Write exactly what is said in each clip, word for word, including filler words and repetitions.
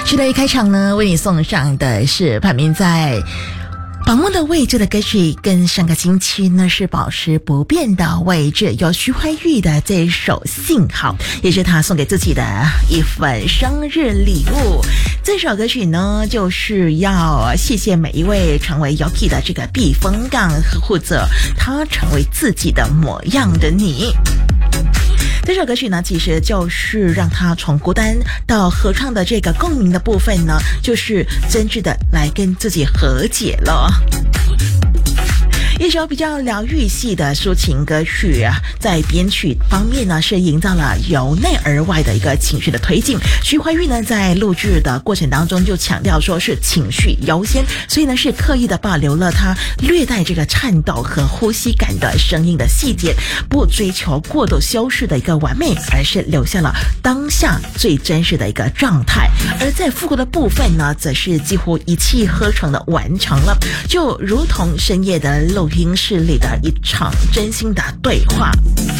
是的，一开场呢，为你送上的是排名在榜目的位置的歌曲，跟上个星期呢是保持不变的位置，由徐怀钰的这首《幸好》，也是他送给自己的一份生日礼物。这首歌曲呢，就是要谢谢每一位成为 Yoki 的这个避风港，或者他成为自己的模样的你。这首歌曲呢，其实就是让他从孤单到合唱的这个共鸣的部分呢，就是真挚的来跟自己和解了。一首比较疗愈系的抒情歌曲啊，在编曲方面呢，是营造了由内而外的一个情绪的推进。徐怀钰呢，在录制的过程当中就强调说是情绪优先，所以呢是刻意的保留了他略带这个颤抖和呼吸感的声音的细节，不追求过度修饰的一个完美，而是留下了当下最真实的一个状态。而在副歌的部分呢，则是几乎一气呵成的完成了，就如同深夜的录音室里的一场真心的对话。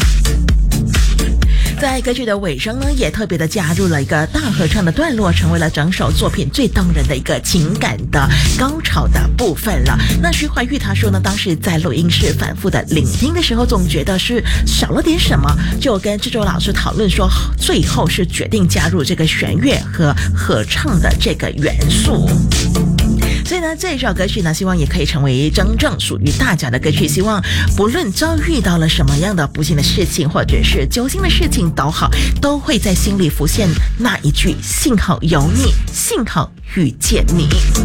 在歌曲的尾声呢，也特别的加入了一个大合唱的段落，成为了整首作品最动人的一个情感的高潮的部分了。那徐怀钰他说呢，当时在录音室反复的聆听的时候，总觉得是少了点什么，就跟制作老师讨论说，最后是决定加入这个弦乐和合唱的这个元素。所以呢，这首歌曲呢，希望也可以成为真正属于大家的歌曲。希望不论遭遇到了什么样的不幸的事情，或者是揪心的事情都好，都会在心里浮现那一句幸好有你，幸好遇见你。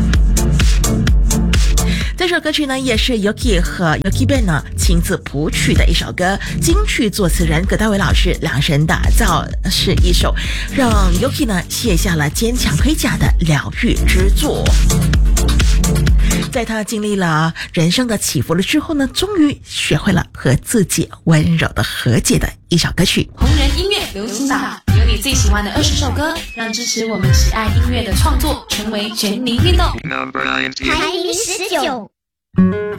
这首歌曲呢，也是 Yoki 和 Yoki Band 呢亲自谱曲的一首歌，金曲作词人葛大为老师量身打造，是一首让 Yoki 呢卸下了坚强盔甲的疗愈之作。在他经历了人生的起伏了之后呢，终于学会了和自己温柔的和解的一首歌曲。 红人音乐流行榜，有你最喜欢的二十首歌，让支持我们喜爱音乐的创作成为全民运动。 排名十九。